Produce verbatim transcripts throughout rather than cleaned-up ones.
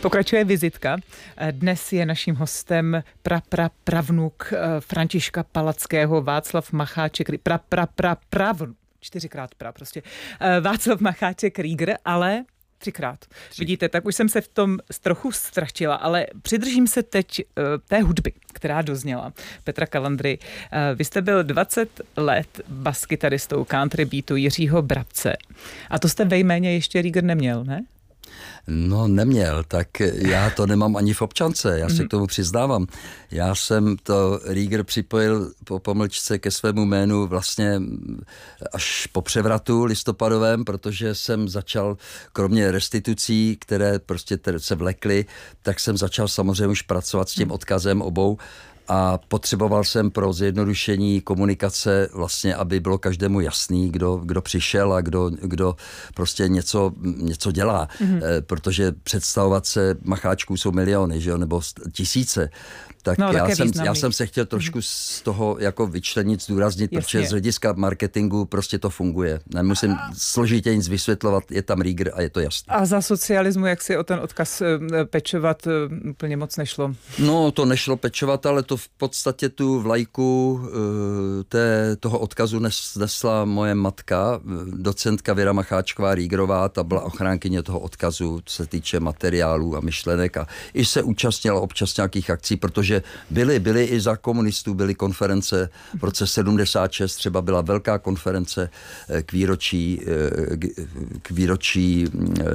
Pokračuje vizitka. Dnes je naším hostem pra, pra, pravnuk Františka Palackého Václav Macháček, pra, pra, pra, prav, čtyřikrát pra, prostě Václav Macháček Rieger, ale třikrát. Tři. Vidíte, tak už jsem se v tom trochu ztratila, ale přidržím se teď uh, té hudby, která dozněla. Petra Kalandry, uh, vy jste byl dvacet let baskytaristou country beatu Jiřího Brabce. A to jste ve jméně ještě Rieger neměl, ne? No neměl, tak já to nemám ani v občance, já se k tomu přiznávám. Já jsem to Rieger připojil po pomlčce ke svému jménu vlastně až po převratu listopadovém, protože jsem začal, kromě restitucí, které prostě se vlekly, tak jsem začal samozřejmě už pracovat s tím odkazem obou. A potřeboval jsem pro zjednodušení komunikace vlastně, aby bylo každému jasný, kdo, kdo přišel a kdo, kdo prostě něco, něco dělá. Mm-hmm. E, protože představovat se Macháčků jsou miliony, že jo, nebo tisíce. Tak no, já, jsem, já jsem se chtěl trošku z toho jako vyčlenit, zdůraznit, Jasně. protože z hlediska marketingu prostě to funguje. Nemusím složitě nic vysvětlovat, je tam Rieger a je to jasné. A za socialismu, jak si o ten odkaz pečovat, úplně moc nešlo? No, to nešlo pečovat, ale to v podstatě tu vlajku té, toho odkazu nesla moje matka, docentka Věra Macháčková Riegerová, ta byla ochránkyně toho odkazu, co se týče materiálů a myšlenek a i se účastnila občas nějakých akcí, protože byly, byly i za komunistů, byly konference v roce sedmdesát šest, třeba byla velká konference k výročí, k výročí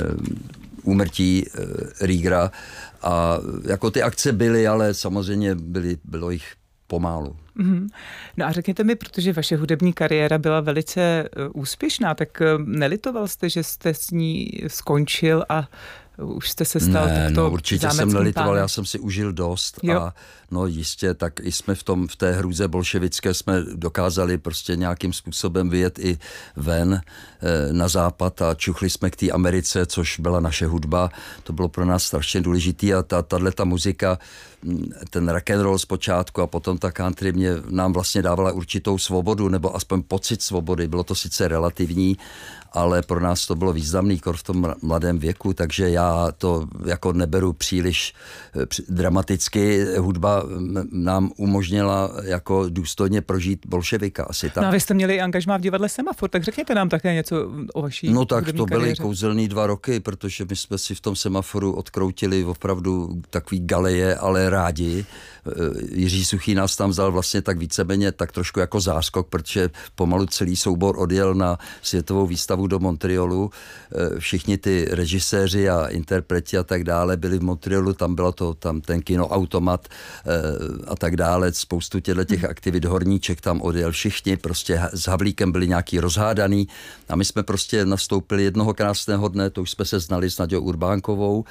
úmrtí Riegera a jako ty akce byly, ale samozřejmě byly, bylo jich pomálu. Mm-hmm. No a řekněte mi, protože vaše hudební kariéra byla velice úspěšná, tak nelitoval jste, že jste s ní skončil a už jste se stal ne, takto no, určitě jsem nelitoval, pánem. Já jsem si užil dost jo. a no jistě, tak i jsme v tom, v té hrůze bolševické jsme dokázali prostě nějakým způsobem vyjet i ven e, na západ a čuchli jsme k té Americe, což byla naše hudba, to bylo pro nás strašně důležitý a ta, tato muzika, ten rock and roll zpočátku a potom ta country mě, nám vlastně dávala určitou svobodu, nebo aspoň pocit svobody, bylo to sice relativní, ale pro nás to bylo významný kor v tom mladém věku, takže já to jako neberu příliš dramaticky. Hudba nám umožnila jako důstojně prožít bolševika asi tak. No a vy jste měli angažmá v divadle Semafor, tak řekněte nám také něco o vaší No tak to byly kariéře. kouzelný dva roky, protože my jsme si v tom Semaforu odkroutili opravdu takový galeje, ale rádi. Jiří Suchý nás tam vzal vlastně tak víceméně tak trošku jako záskok, protože pomalu celý soubor odjel na světovou výstavu do Montrealu. Všichni ty režiséři a interpreti a tak dále byli v Montrealu, tam bylo to, tam ten kinoautomat a tak dále, spoustu těchto těch aktivit, Horníček tam odjel, všichni prostě s Havlíkem byli nějaký rozhádaný a my jsme prostě nastoupili jednoho krásného dne, to už jsme se znali s Naďou Urbánkovou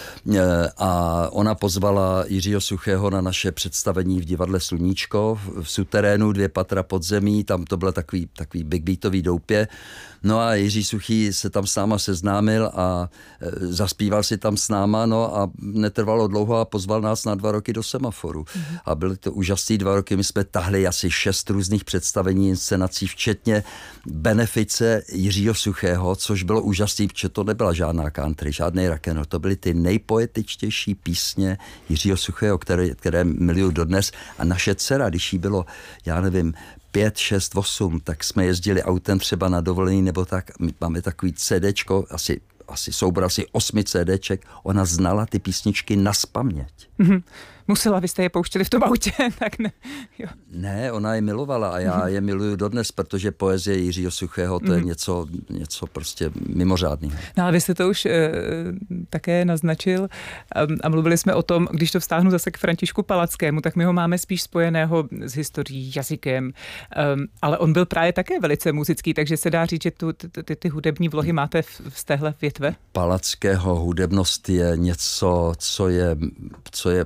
a ona pozvala Jiřího Suchého na naše představení v divadle Sluníčko v suterénu, dvě patra pod zemí, tam to bylo takový, takový big beatový doupě. No a Jiří Suchý se tam s náma seznámil a e, zaspíval si tam s náma, no a netrvalo dlouho a pozval nás na dva roky do Semaforu. Mm-hmm. A byly to úžasný dva roky, my jsme tahli asi šest různých představení, inscenací, včetně benefice Jiřího Suchého, což bylo úžasný, protože to nebyla žádná country, žádný rock and roll, to byly ty nejpoetičtější písně Jiřího Suchého, které, které miluju dodnes a naše dcera, když jí bylo, já nevím, pět, šest, osm, tak jsme jezdili autem třeba na dovolený, nebo tak, my máme takový CDčko, asi, asi soubor asi osmi CDček, ona znala ty písničky naspaměť. Mm-hmm. Musela, vy jste je pouštěli v tom autě, tak ne. Jo. Ne, ona je milovala a já mm-hmm. je miluju dodnes, protože poezie Jiřího Suchého, to mm-hmm. je něco, něco prostě mimořádného. No ale vy jste to už e, také naznačil um, a mluvili jsme o tom, když to vztáhnu zase k Františku Palackému, tak my ho máme spíš spojeného s historií, jazykem, um, ale on byl právě také velice muzický, takže se dá říct, že tu, ty, ty, ty hudební vlohy máte v, z téhle větve? Palackého hudebnost je něco, co je, co je prostě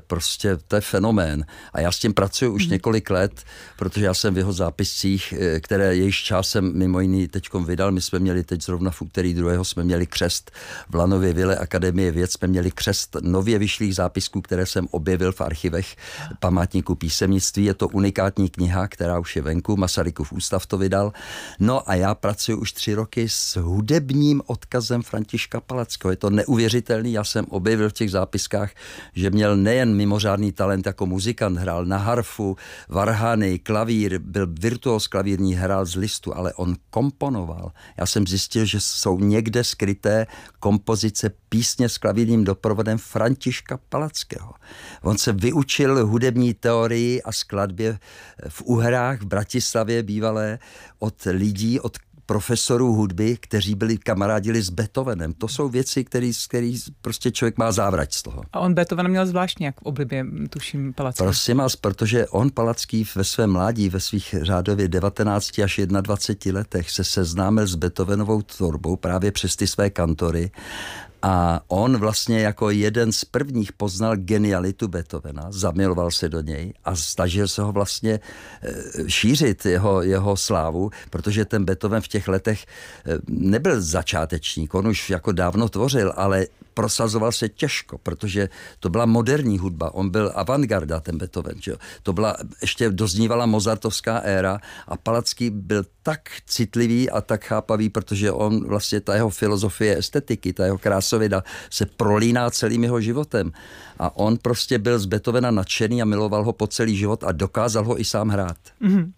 prostě to je fenomén. A já s tím pracuji už mm. několik let, protože já jsem v jeho zápiscích, které jejíž časem mimo jiný teďkom vydal. My jsme měli teď zrovna v úterý druhého jsme měli křest v Lanově vile Akademie věd, jsme měli křest nově vyšlých zápisků, které jsem objevil v archivech Památníku písemnictví. Je to unikátní kniha, která už je venku, Masarykův ústav to vydal. No a já pracuji už tři roky s hudebním odkazem Františka Palackého. Je to neuvěřitelný, já jsem objevil v těch zápiskách, že měl nejen mimořádný talent jako muzikant, hrál na harfu, varhany, klavír, byl virtuóz klavírní, hrál z listu, ale on komponoval. Já jsem zjistil, že jsou někde skryté kompozice písně s klavírním doprovodem Františka Palackého. On se vyučil hudební teorii a skladbě v Uhrách, v Bratislavě bývalé, od lidí, od profesorů hudby, kteří byli kamarádili s Beethovenem. To jsou věci, který, který prostě člověk má závrať z toho. A on Beethovena měl zvláštně jak v oblibě, tuším, Palacký. Prosím vás, protože on Palacký ve svém mládí, ve svých řádově devatenácti až dvaceti jedné letech se seznámil s Beethovenovou tvorbou právě přes ty své kantory. A on vlastně jako jeden z prvních poznal genialitu Beethovena, zamiloval se do něj a snažil se ho vlastně šířit, jeho, jeho slávu, protože ten Beethoven v těch letech nebyl začátečník, on už jako dávno tvořil, ale prosazoval se těžko, protože to byla moderní hudba, on byl avantgarda, ten Beethoven, že jo? To byla, ještě doznívala mozartovská éra a Palacký byl tak citlivý a tak chápavý, protože on vlastně, ta jeho filozofie estetiky, ta jeho krásovida se prolíná celým jeho životem a on prostě byl z Beethovena nadšený a miloval ho po celý život a dokázal ho i sám hrát. Mm-hmm.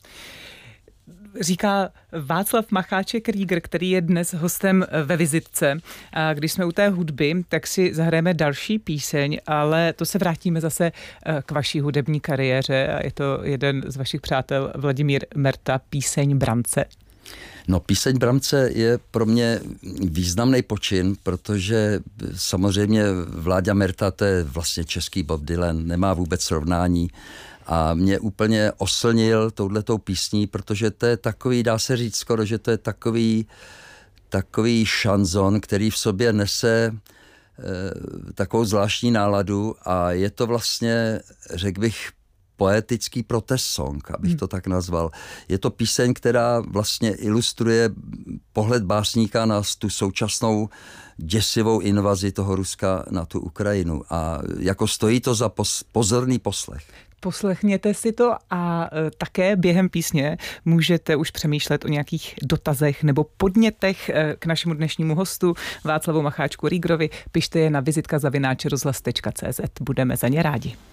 Říká Václav Macháček-Rieger, který je dnes hostem ve vizitce. A když jsme u té hudby, tak si zahrajeme další píseň, ale to se vrátíme zase k vaší hudební kariéře a je to jeden z vašich přátel, Vladimír Merta, píseň Brance. No, píseň Brance je pro mě významný počin, protože samozřejmě Vláďa Merta, to je vlastně český Bob Dylan, nemá vůbec srovnání. A mě úplně oslnil touhletou písní, protože to je takový, dá se říct skoro, že to je takový, takový šanzon, který v sobě nese e, takovou zvláštní náladu a je to vlastně, řekl bych, poetický protest song, abych to tak nazval. Je to píseň, která vlastně ilustruje pohled básníka na tu současnou děsivou invazi toho Ruska na tu Ukrajinu a jako stojí to za pozorný poslech. Poslechněte si to a e, také během písně můžete už přemýšlet o nějakých dotazech nebo podnětech e, k našemu dnešnímu hostu Václavu Macháčku Riegerovi. Pište je na vizitka zavináč rozhlas tečka cé zet. Budeme za ně rádi.